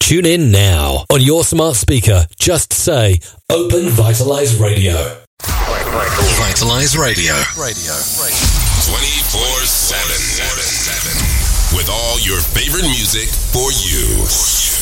Tune in now. On your smart speaker, just say, Open Vitalize Radio. Vitalize Radio. 24/7. With all your favorite music for you.